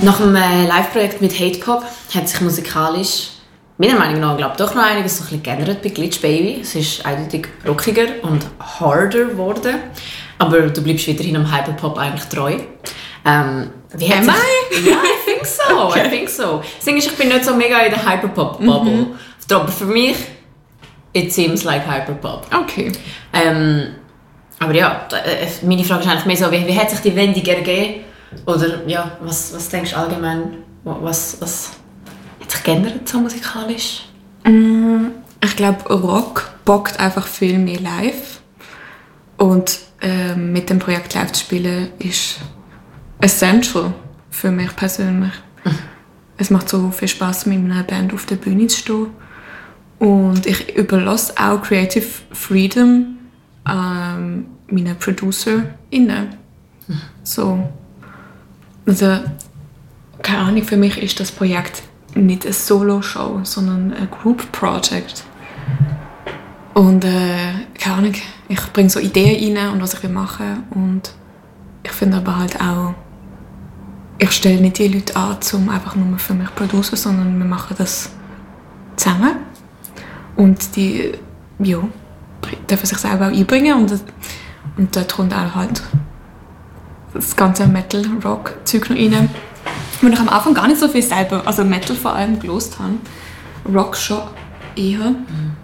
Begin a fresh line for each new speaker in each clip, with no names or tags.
Nach dem Live-Projekt mit Hate Pop hat sich musikalisch meiner Meinung nach doch noch einiges so ein bisschen geändert bei Glitch Baby. Es ist eindeutig rockiger und harder geworden. Aber du bleibst weiterhin am Hyperpop eigentlich treu. Wie hat sich... Ja, I think so. Okay. I think so. Das Ding ist, ich bin nicht so mega in der Hyperpop-Bubble. Aber für mich, it seems like Hyperpop.
Okay.
Aber ja, meine Frage ist eigentlich mehr so, wie hat sich die Wendung ergeben? Oder ja, was denkst du allgemein, was hat sich geändert so musikalisch?
Ich glaube, Rock bockt einfach viel mehr live. Und mit dem Projekt live zu spielen ist essential für mich persönlich. Es macht so viel Spaß, mit einer Band auf der Bühne zu stehen. Und ich überlasse auch Creative Freedom meinen ProducerInnen. So. Also, keine Ahnung, für mich ist das Projekt nicht eine Solo-Show, sondern ein Group-Project. Und keine Ahnung, ich bringe so Ideen rein und was ich will machen. Und ich finde aber halt auch, ich stelle nicht die Leute an, um einfach nur für mich zu produzieren, sondern wir machen das zusammen. Und die, ja, dürfen sich selber auch einbringen. Und dort kommt auch halt das ganze Metal-Rock-Zeug noch rein. Wo ich am Anfang gar nicht so viel selber, also Metal vor allem, gehört habe. Rock schon eher.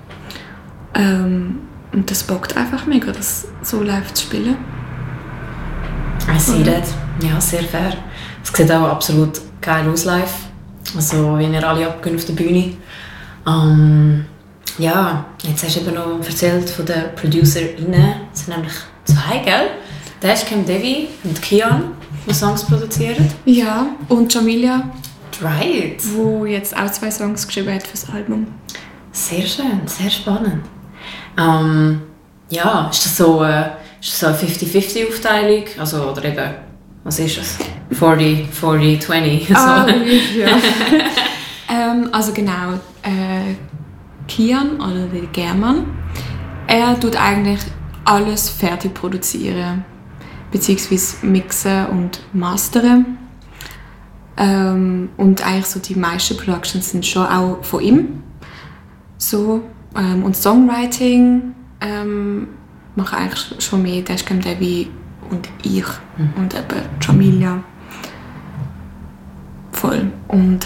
Und das bockt einfach mega, das so live zu spielen.
I see that. Ja, sehr fair. Es sieht auch absolut geil aus live. Also, wenn ihr alle abgehen auf der Bühne. Ja, jetzt hast du eben noch erzählt von den ProducerInnen. Es sind nämlich zwei, gell? Dashcam Devi und Kian, die Songs produzieren.
Ja, und Jamilia.
Right.
Wo jetzt auch 2 Songs geschrieben hat für das Album.
Sehr schön, sehr spannend. Ja, ist das so eine 50-50-Aufteilung? Also, oder eben, was ist das? 40, 20? So.
Ja. Also genau, Kian, oder der German, er tut eigentlich alles fertig produzieren, beziehungsweise mixen und mastern. Und eigentlich so die meisten Productions sind schon auch von ihm. So, und Songwriting machen eigentlich schon mehr Dashcam Devi und ich und eben Jamilia. Voll. Und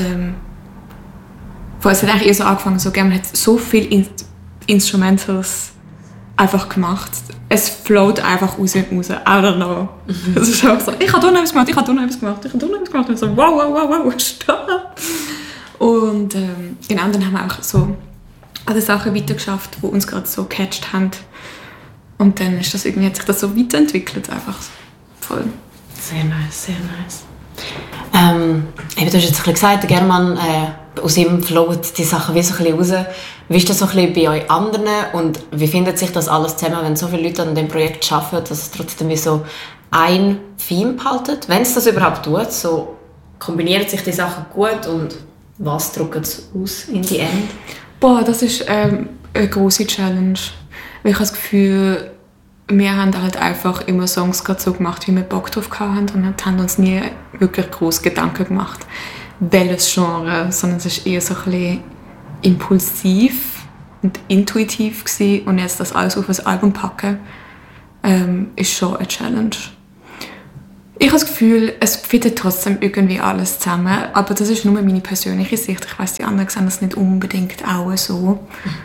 es hat eigentlich eher so angefangen, so, man hat so viele Instrumentals einfach gemacht. Es float einfach raus und raus. I don't know. Es ist einfach so, ich habe da noch etwas gemacht, ich habe da noch etwas gemacht, ich habe da noch etwas gemacht. Und so, wow, stopp. Und genau, und dann haben wir auch so alle Sachen weitergeschafft, die uns gerade so gecatcht haben. Und dann ist das irgendwie, hat sich das so weiterentwickelt, einfach voll.
Sehr nice, sehr nice. Eben, du hast jetzt ein bisschen gesagt, der German, aus ihm flowen die Sachen wie so ein bisschen raus. Wie ist das so ein bisschen bei euch anderen und wie findet sich das alles zusammen, wenn so viele Leute an dem Projekt arbeiten, dass es trotzdem wie so ein Theme behaltet? Wenn es das überhaupt tut, so kombinieren sich die Sachen gut und was drückt es aus in die End?
Boah, das ist eine grosse Challenge. Weil ich habe das Gefühl, wir haben halt einfach immer Songs gerade so gemacht, wie wir Bock drauf hatten und haben uns nie wirklich groß Gedanken gemacht, welches Genre, sondern es war eher so ein bisschen impulsiv und intuitiv gewesen. Und jetzt das alles auf ein Album packen, ist schon eine Challenge. Ich habe das Gefühl, es findet trotzdem irgendwie alles zusammen, aber das ist nur meine persönliche Sicht. Ich weiss, die anderen sehen das nicht unbedingt auch so.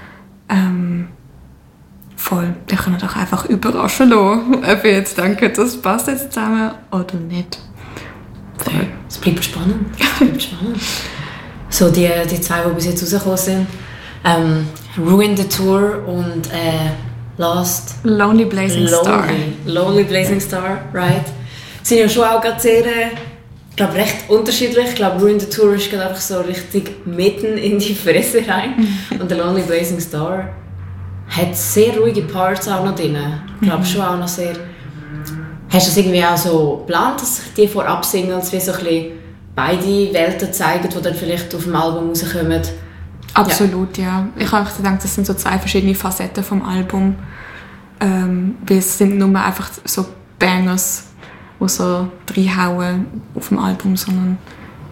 Voll. Ich kann mich doch einfach überraschen lassen, ob ich jetzt denke, das passt jetzt zusammen oder nicht.
Voll. Es bleibt spannend. So die zwei, die bis jetzt rausgekommen sind. Ruin the Tour und
Lonely Blazing Star.
Lonely Blazing Star, right. Sind ja schon auch gerade sehr, ich glaube, recht unterschiedlich. Ich glaube, Ruin the Tour ist gerade einfach so richtig mitten in die Fresse rein. Und der Lonely Blazing Star hat sehr ruhige Parts auch noch drin. Ich glaube schon auch noch sehr... Hast du das irgendwie auch so geplant, dass sich die Vorab-Singles wie so ein bisschen beide Welten zeigen, die dann vielleicht auf dem Album rauskommen?
Absolut, ja. Ich habe gedacht, das sind so 2 verschiedene Facetten vom Album. Weil es sind nur einfach so Bangers, die so reinhauen auf dem Album, sondern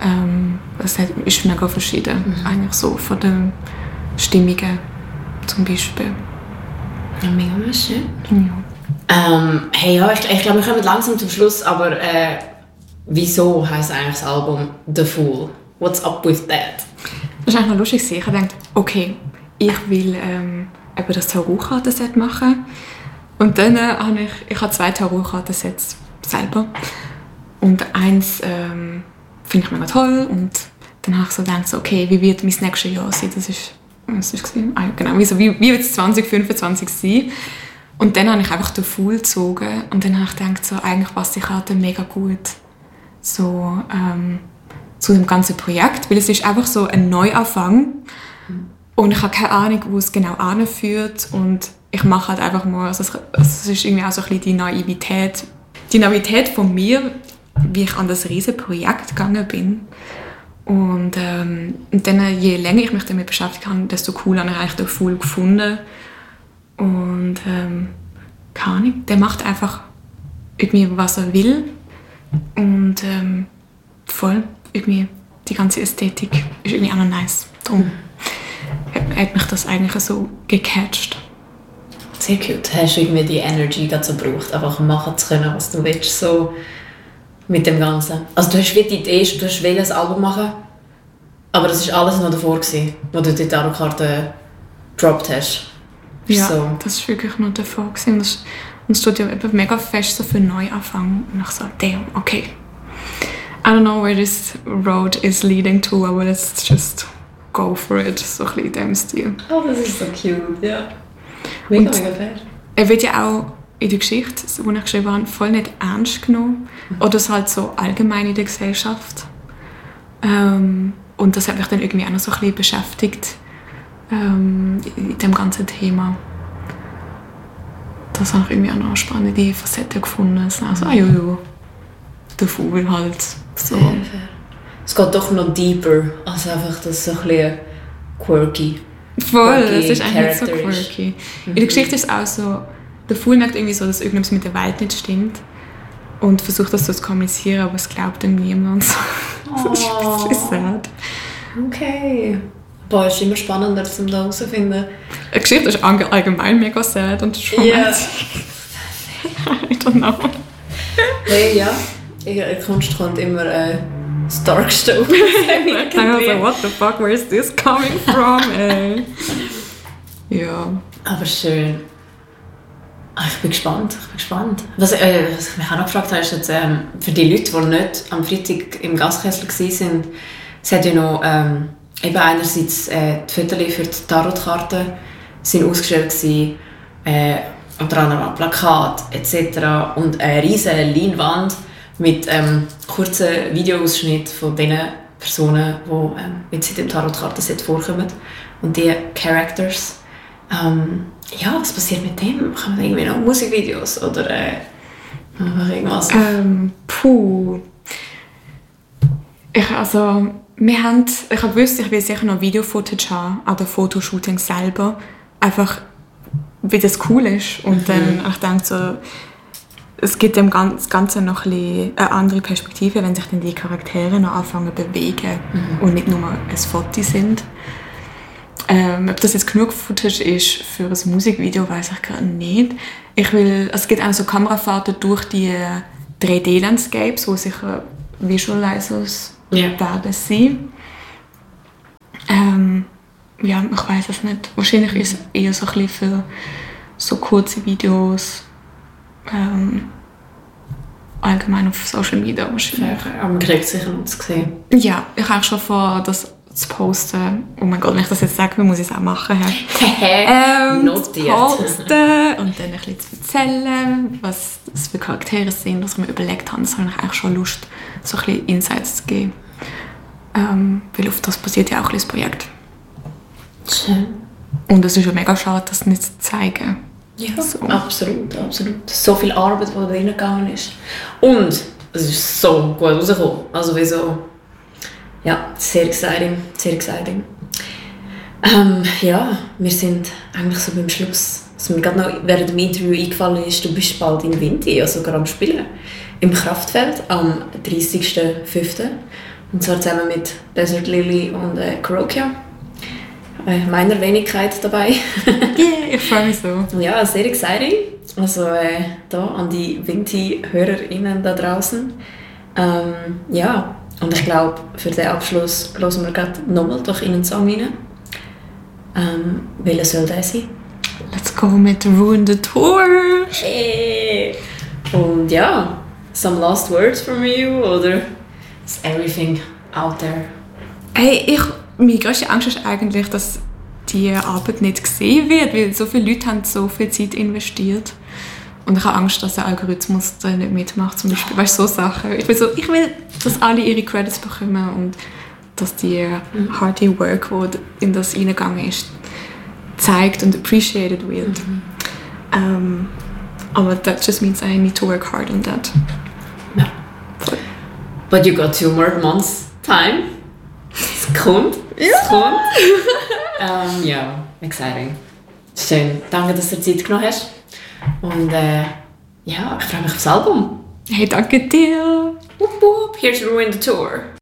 Es ist mega verschieden, eigentlich so von den Stimmungen zum Beispiel.
Ja, mega schön.
Ja.
Hey, ja, ich glaube, wir kommen langsam zum Schluss, aber wieso heisst eigentlich das Album «The Fool»? What's up with that?
Das ist eigentlich noch lustig. Ich habe gedacht, okay, ich will eben das Tarotkartenset machen. Und dann habe ich habe 2 Tarotkartensets selber. Und eins finde ich mega toll. Und dann habe ich so gedacht, okay, wie wird mein nächstes Jahr sein? Das ist genau, wie wird es 2025 sein? Und dann habe ich einfach den Fool gezogen. Und dann habe ich gedacht, so, eigentlich passt die Karte mega gut so, zu dem ganzen Projekt. Weil es ist einfach so ein Neuanfang. Und ich habe keine Ahnung, wo es genau anführt. Und ich mache halt einfach mal, also es ist irgendwie auch so ein bisschen die Naivität von mir, wie ich an das riesige Projekt gegangen bin. Und dann, je länger ich mich damit beschäftigt habe, desto cooler habe ich eigentlich den Fool gefunden. Und keine Ahnung, der macht einfach irgendwie, was er will. Und voll irgendwie die ganze Ästhetik ist irgendwie auch noch nice. Darum hat mich das eigentlich so gecatcht.
Sehr gut. Hast du irgendwie die Energy dazu gebraucht, einfach machen zu können, was du willst, so mit dem Ganzen? Also du hast die Idee, du hast ein Album machen, aber das war alles noch davor, wo du die Tarotkarte gedroppt hast.
Ja,
so.
Das war wirklich noch davor. Und es steht ja eben mega fest so für Neuanfang. Und ich so, damn, okay. I don't know where this road is leading to, aber let's just go for it. So ein bisschen in diesem Stil.
Oh, das ist so cute, ja. Mega fair.
Er wird ja auch in der Geschichte, die ich geschrieben habe, voll nicht ernst genommen. Oder es halt so allgemein in der Gesellschaft. Und das hat mich dann irgendwie auch noch so ein bisschen beschäftigt in dem ganzen Thema. Das habe ich irgendwie auch noch eine spannende Facette gefunden. Also, jojo, der Vogel halt. So.
Fair. Es geht doch noch deeper als einfach das so ein bisschen quirky.
Voll, es ist eigentlich nicht so quirky. In der Geschichte ist es auch so, der Fool merkt irgendwie so, dass irgendwas mit der Welt nicht stimmt und versucht das so zu kommunizieren, aber es glaubt ihm niemand. Das ist ein bisschen sad.
Okay. Boah, es ist immer spannender, um da herauszufinden.
Die Geschichte ist allgemein mega sad und traumatic. I don't know.
Hey, ja. In der Kunst kommt immer das Darkste auf.
Ich so, what the fuck, where is this coming from, ey? Ja.
Aber schön. Ich bin gespannt. Was ich mich auch noch gefragt habe, ist jetzt, für die Leute, die nicht am Freitag im Gaskessel waren, es hat ja noch eben einerseits die Fotos für die Tarotkarte sind ausgestellt gewesen, unter anderem ein Plakat etc. und eine riesige Leinwand mit kurzen Videoausschnitten von den Personen, die jetzt in dem Tarotkartenset vorkommen. Und die Characters. Ja, was passiert mit dem? Machen wir irgendwie noch Musikvideos oder irgendwas?
Ich habe gewusst, ich will sicher noch Video-Footage haben, an den Fotoshooting selber. Einfach, wie das cool ist. Und dann ich denke so, es gibt dem Ganzen noch eine andere Perspektive, wenn sich dann die Charaktere noch anfangen zu bewegen und nicht nur ein Foto sind. Ob das jetzt genug Footage ist für ein Musikvideo, weiß ich gerade nicht. Es gibt auch so Kamerafahrten durch die 3D-Landscapes, wo sicher Visualizers werden sein. Ja, ich weiß es nicht. Wahrscheinlich ist es eher so ein bisschen für so kurze Videos, allgemein auf Social Media wahrscheinlich.
Aber man kriegt sicher noch zu sehen.
Ja, ich habe schon vor, das zu posten. Oh mein Gott, wenn ich das jetzt sage, muss ich es auch machen.
Notiert.
Posten und dann ein bisschen zu erzählen, was das für Charaktere sind, was ich mir überlegt habe. Das habe ich eigentlich schon Lust, so ein bisschen Insights zu geben. Weil auf das basiert ja auch ein bisschen das Projekt.
Schön.
Und es ist ja mega schade, das nicht zu zeigen.
Ja, so. Absolut. So viel Arbeit, die da reingegangen ist. Und es ist so gut rausgekommen. Also wie so... Ja, sehr exciting. Ja, wir sind eigentlich so beim Schluss. Was mir gerade noch während dem Interview eingefallen ist, du bist bald in Winti, also sogar am Spielen. Im Kraftfeld am 30.05. Und zwar zusammen mit Desert Lily und Kurokia. Meiner Wenigkeit dabei.
Yeah, ich freue mich so.
Ja, sehr exciting. Also da an die Vinti-HörerInnen da draußen. Ja, und ich glaube, für den Abschluss hören wir gerade nochmal durch in einen Song rein. Welcher soll der sein?
Let's go mit Ruin the Tour!
Hey. Und ja, some last words from you, oder is everything out there?
Hey, meine grösste Angst ist eigentlich, dass die Arbeit nicht gesehen wird, weil so viele Leute haben so viel Zeit investiert. Und ich habe Angst, dass der Algorithmus da nicht mitmacht, zum Beispiel. Weißt du, so Sachen. Ich will, dass alle ihre Credits bekommen und dass die hardy work, die in das reingegangen ist, zeigt und appreciated wird. Aber that just means I need to work hard on that.
Ja. But you got 2 more months time. Es kommt. Es kommt. Ja, exciting. Schön. Danke, dass du dir Zeit genommen hast. Und ja, ich freue mich aufs Album.
Hey, danke dir.
Whoop, whoop. Here's Ruin the Tour.